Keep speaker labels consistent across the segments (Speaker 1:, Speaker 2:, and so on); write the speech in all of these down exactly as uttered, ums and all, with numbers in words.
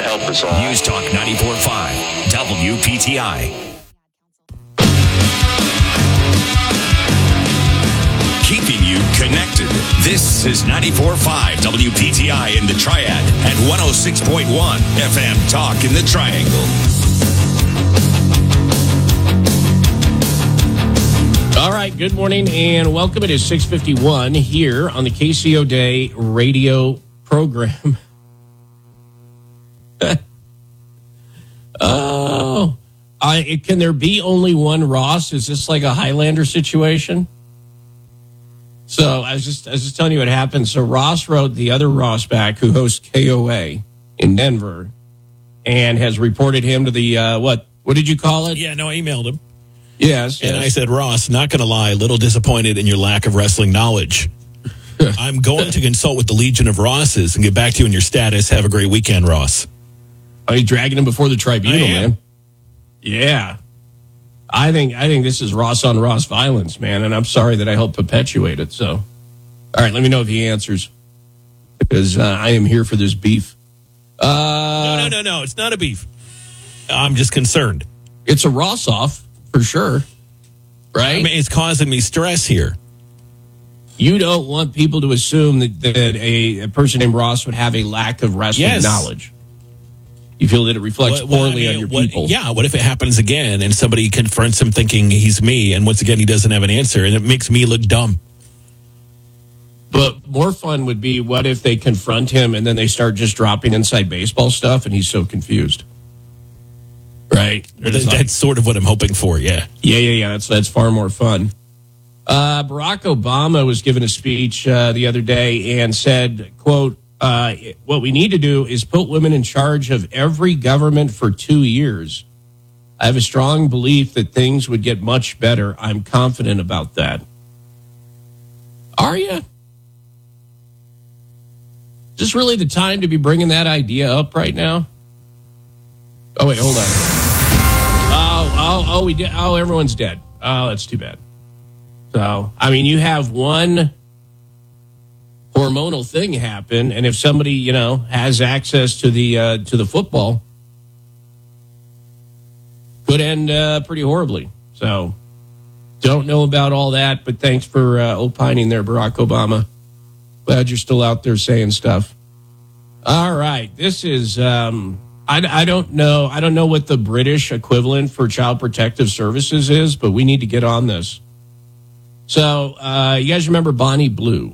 Speaker 1: God help us all.
Speaker 2: News Talk ninety-four point five, W P T I. Keeping you connected. This is ninety-four point five W P T I in the Triad and one oh six point one F M Talk in the Triangle.
Speaker 3: All right, good morning and welcome. It is six fifty-one here on the K C O Day radio program. oh, I, can there be only one Ross? Is this like a Highlander situation? So I was just I was just telling you what happened. So Ross wrote the other Ross back, who hosts K O A in Denver, and has reported him to the uh, what? What did you call it?
Speaker 4: Yeah, no, I emailed him.
Speaker 3: Yes,
Speaker 4: and
Speaker 3: yes.
Speaker 4: I said, Ross, not going to lie, a little disappointed in your lack of wrestling knowledge. I'm going to consult with the Legion of Rosses and get back to you on your status. Have a great weekend, Ross.
Speaker 3: Are you dragging him before the tribunal, man? Yeah. I think I think this is Ross on Ross violence, man, and I'm sorry that I helped perpetuate it. So, all right, let me know if he answers, because uh, I am here for this beef. Uh,
Speaker 4: no, no, no, no. It's not a beef. I'm just concerned.
Speaker 3: It's a Ross off for sure, right?
Speaker 4: I mean, it's causing me stress here.
Speaker 3: You don't want people to assume that, that a, a person named Ross would have a lack of wrestling
Speaker 4: yes.
Speaker 3: knowledge. You feel that it reflects
Speaker 4: what, what,
Speaker 3: poorly
Speaker 4: I mean,
Speaker 3: on your
Speaker 4: what,
Speaker 3: people.
Speaker 4: Yeah, what if it happens again and somebody confronts him thinking he's me, and once again he doesn't have an answer, and it makes me look dumb?
Speaker 3: But more fun would be, what if they confront him and then they start just dropping inside baseball stuff and he's so confused? Right?
Speaker 4: Well, that,
Speaker 3: like,
Speaker 4: that's sort of what I'm hoping for, yeah.
Speaker 3: Yeah, yeah, yeah. That's, that's far more fun. Uh, Barack Obama was given a speech uh, the other day and said, quote, Uh, what we need to do is put women in charge of every government for two years. I have a strong belief that things would get much better. I'm confident about that. Are you? Is this really the time to be bringing that idea up right now? Oh, wait, hold on. Oh, oh, oh, we did. Oh, everyone's dead. Oh, that's too bad. So, I mean, you have one hormonal thing happen, and if somebody, you know, has access to the uh, to the football, could end uh, pretty horribly. So, don't know about all that, but thanks for uh, opining there, Barack Obama. Glad you're still out there saying stuff. All right, this is um, I, I don't know I don't know what the British equivalent for Child Protective Services is, but we need to get on this. So, uh, you guys remember Bonnie Blue?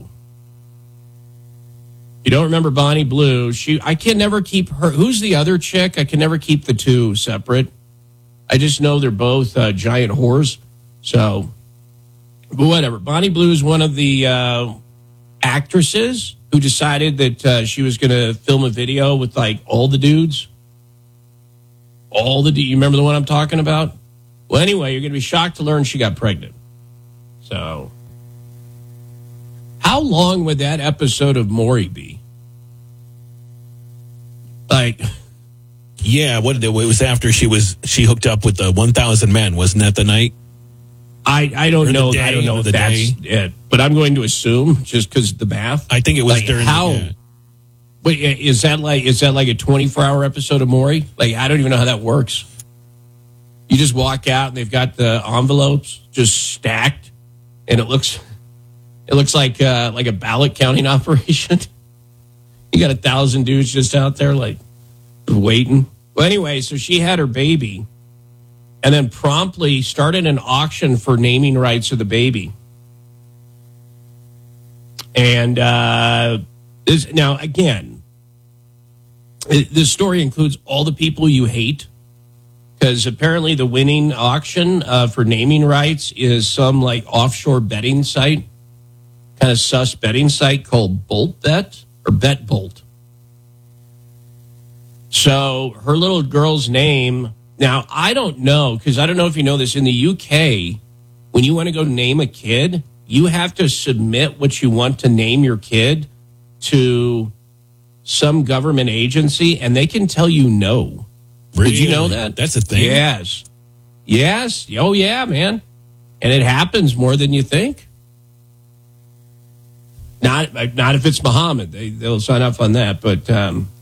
Speaker 3: You don't remember Bonnie Blue? She, I can never keep her. Who's the other chick? I can never keep the two separate. I just know they're both uh, giant whores. So, but whatever. Bonnie Blue is one of the uh, actresses who decided that uh, she was going to film a video with like all the dudes. All the. You remember the one I'm talking about? Well, anyway, you're going to be shocked to learn she got pregnant. So, how long would that episode of Maury be? Like,
Speaker 4: yeah, what it was after she was she hooked up with the one thousand men, wasn't that the night?
Speaker 3: I, I don't
Speaker 4: or
Speaker 3: know.
Speaker 4: Day,
Speaker 3: I don't know if
Speaker 4: the
Speaker 3: that's
Speaker 4: day.
Speaker 3: it, but I'm going to assume just because the math.
Speaker 4: I think it was
Speaker 3: like
Speaker 4: during
Speaker 3: how.
Speaker 4: The, yeah.
Speaker 3: Wait, is that like is that like a twenty-four hour episode of Maury? Like, I don't even know how that works. You just walk out and they've got the envelopes just stacked, and it looks. It looks like uh, like a ballot counting operation. You got a thousand dudes just out there like waiting. Well, anyway, so she had her baby and then promptly started an auction for naming rights of the baby. And uh, this, now, again, it, this story includes all the people you hate, because apparently the winning auction uh, for naming rights is some like offshore betting site. Kind of sus betting site called Bolt Bet or Bet Bolt. So her little girl's name, now I don't know, because I don't know if you know this, in the U K, when you want to go name a kid, you have to submit what you want to name your kid to some government agency, and they can tell you no.
Speaker 4: Really?
Speaker 3: Did you know that?
Speaker 4: That's a thing?
Speaker 3: Yes. Yes. Oh, yeah, man. And it happens more than you think. Not not if it's Muhammad. They, they'll sign up on that. But, um,